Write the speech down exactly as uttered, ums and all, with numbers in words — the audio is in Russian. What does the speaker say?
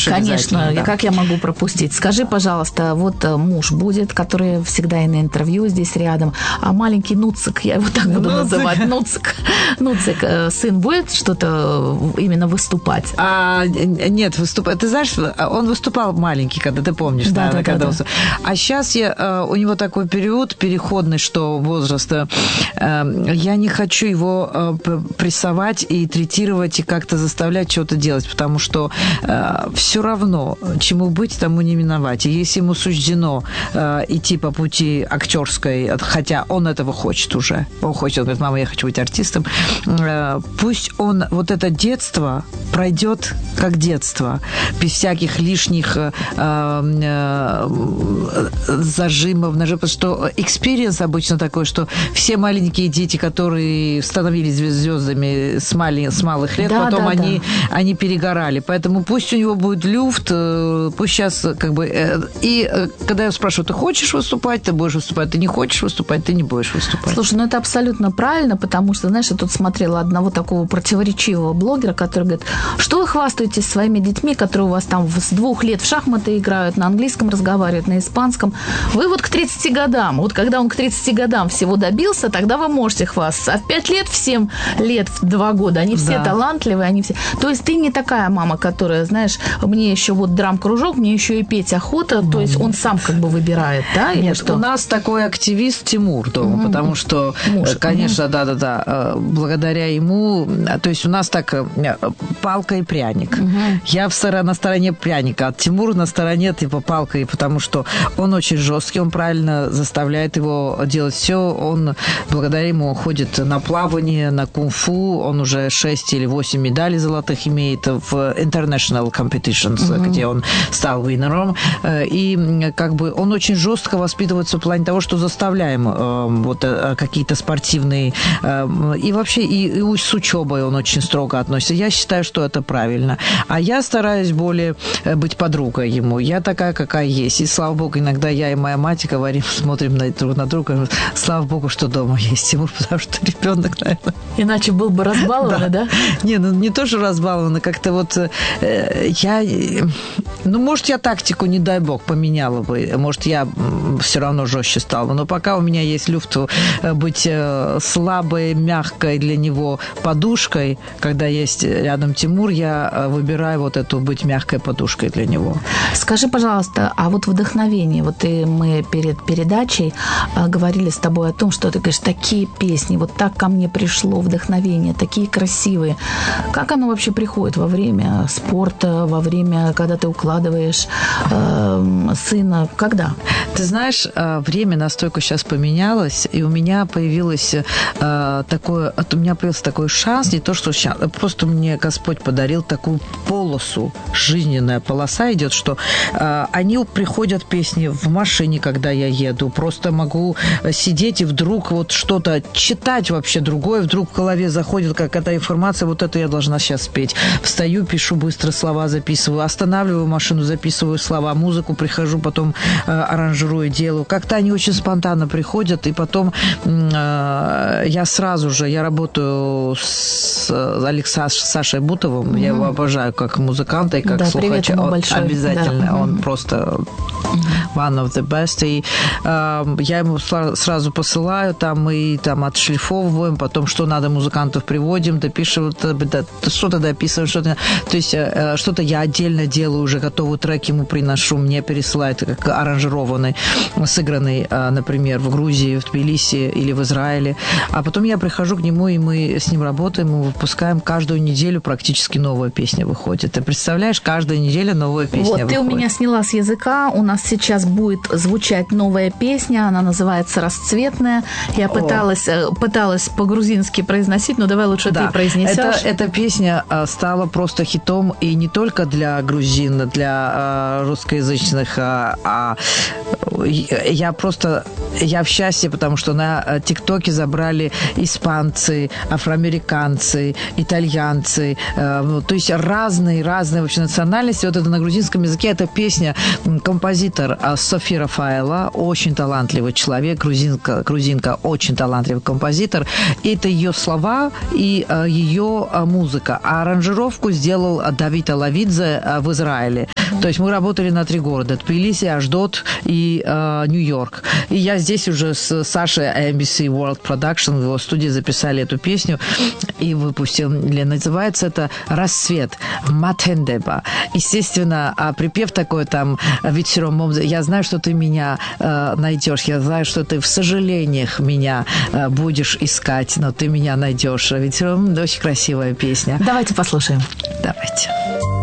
Конечно, да. Как я могу пропустить? Скажи, пожалуйста, вот муж будет, который всегда и на интервью здесь рядом, а маленький Нуцик, я его так буду Нуцик. называть, Нуцик, Нуцик, сын будет что-то именно выступать? А, нет, выступать. Ты знаешь, он выступал маленький, когда ты помнишь, да, наверное, да, когда да, он... да. А сейчас я, у него такой период переходный, что возраста, я не хочу его прессовать и третировать, и как-то заставлять что-то делать, потому что все равно, чему быть, тому не миновать. И если ему суждено идти по пути актерской, хотя он этого хочет уже, он хочет, он говорит, мама, я хочу быть артистом, пусть он вот это детство пройдет как детство, без всяких лишних э, э, зажимов, нажимов, потому что экспириенс обычно такой, что все маленькие дети, которые становились звездами с, мали, с малых лет, да, потом да, они, да. они перегорали. Поэтому пусть у него будет люфт, э, пусть сейчас как бы... Э, и э, когда я спрашиваю, ты хочешь выступать, ты будешь выступать, ты не хочешь выступать, ты не будешь выступать. Слушай, ну это абсолютно правильно, потому что, знаешь, я тут смотрела одного такого противоречивого блогера, который говорит, что вы хвастаетесь своими детьми, которые у вас там с двух лет в шахматы играют, на английском разговаривают, на испанском. Вы вот к тридцати годам, вот когда он к тридцати годам всего добился, тогда вы можете хвастаться. А в пять лет, в семь лет, в два года, они все да. талантливые, они все... То есть ты не такая мама, которая, знаешь, мне еще вот драм-кружок, мне еще и петь охота, mm-hmm. то есть он сам как бы выбирает, да? Или Нет, что? У нас такой активист Тимур дома, mm-hmm. потому что, Муж. конечно, mm-hmm. да-да-да, благодаря ему, то есть у нас так палка и пряник. Mm-hmm. Я в стороне, на стороне пряника, а Тимур на стороне типа палка, потому что он очень жесткий, он правильно заставляет его делать все, он благодаря ему ходит на плавание, на кунг-фу, он уже шесть или восемь медалей золотых имеет в international competitions, mm-hmm. где он стал виннером, и как бы он очень жестко воспитывается в плане того, что заставляем э, вот э, какие-то спортивные э, и вообще и, и с учебой он очень строго относится. Я считаю, что это правильно. А я стараюсь более быть подругой ему. Я такая, какая есть. И слава богу, иногда я и моя мать говорим, смотрим на, друг на друга, слава богу, что дома есть Тимур, потому что ребенок, наверное... Иначе был бы разбалованный, да? да? Не, ну не тоже разбалованный, как-то вот э, я... Ну, может, я тактику, не дай бог, поменяла бы. Может, я все равно жестче стала. Но пока у меня есть люфт быть слабой, мягкой для него подушкой, когда есть рядом Тимур, я выбираю вот эту быть мягкой подушкой для него. Скажи, пожалуйста, а вот вдохновение, вот и мы перед передачей говорили с тобой о том, что ты говоришь, такие песни, вот так ко мне пришло вдохновение, такие красивые. Как оно вообще приходит во время спорта, во время, когда ты укладываешь э, сына? Когда? Ты знаешь, время настолько сейчас поменялось, и у меня появилось э, такое, у меня появился такой шанс, не то, что сейчас, просто мне Господь подарил такую полосу, жизненная полоса идет, что э, они приходят, песни, в машине, когда я еду, просто могу сидеть и вдруг вот что-то читать вообще другое, вдруг в голове заходит какая-то информация, вот это я должна сейчас спеть. Встаю, пишу быстро слова, записываю, останавливаю машину, записываю слова, музыку, прихожу, потом э, аранжирую, делаю. Как-то они очень спонтанно приходят, и потом э, я сразу же, я работаю с Александром Сашей Бутовым, mm-hmm. я его обожаю как музыканта и как да, слухача. Он обязательно, да. он mm-hmm. просто mm-hmm. one of the best. И э, я ему сразу посылаю, там мы там отшлифовываем, потом что надо музыкантов приводим, допишем, что-то дописываем, что-то. То есть э, что-то я отдельно делаю, уже готовый трек ему приношу, мне пересылают как аранжированный, сыгранный, э, например, в Грузии, в Тбилиси или в Израиле. А потом я прихожу к нему, и мы с ним работаем, мы выпускаем каждую неделю практически новая песня выходит. Ты представляешь, каждая неделя новая песня вот, выходит. Вот, ты у меня сняла с языка, у нас сейчас будет звучать новая песня, она называется «Расцветная». Я пыталась, пыталась по-грузински произносить, но давай лучше да. ты произнесешь. Это, эта песня стала просто хитом и не только для грузин, для русскоязычных, а, а я просто, я в счастье, потому что на ТикТоке забрали испанцы, афроамериканцы, итальянцы, то есть разные, разные вообще национальности. Вот это на грузинском языке, эта песня, композитор Софи Рафаэла, очень талантливый человек, грузинка, грузинка, очень талантливый композитор. Это ее слова и ее музыка. А аранжировку сделал Давид Алавидзе в Израиле. Uh-huh. То есть мы работали на три города: Тбилиси, Ашдод и э, Нью-Йорк. И я здесь уже с Сашей эй эм би си World Production в его студии записали эту песню и выпустили. Называется это «Рассвет», «Матендеба». Естественно, а припев такой там «Вечером я знаю, что ты меня э, найдешь, я знаю, что ты в сожалениях меня э, будешь искать, но ты меня найдешь». Вечером очень красивая песня. Давайте послушаем. Давайте.